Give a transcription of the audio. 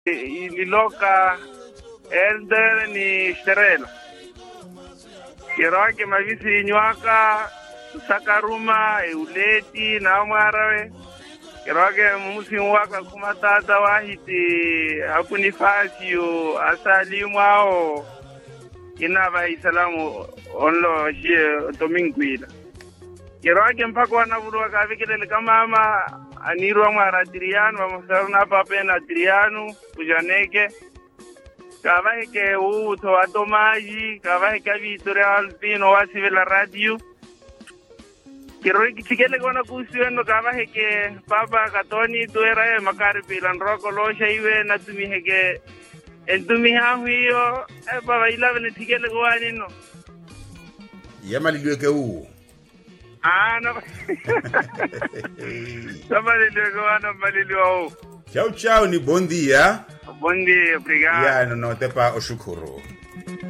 ililoka elder ni shterela kiroake mavisi nywaka sakaruma euleti na mwarawe kiroake musimu waka kumatata wahiti hakunifasio asalimwao inava isalamu onlo shie dominguila kiroake mpaka wanavurua kavikilele kamama anirwa mwara Adriano wamusaruna papena Adriano kujaneke kavaheke uto atomaji kavaheke vitore alpino wasivela radio kiroiki tikele kona kusiweno kavaheke papa katoni tuera makari pilan roko losha iwe natumiheke entumihahu hiyo baba ilavele tikele kwanino yama liliweke huu no. Ciao ciao ni bom dia. Bom dia, obrigado. No te pa oshukuru.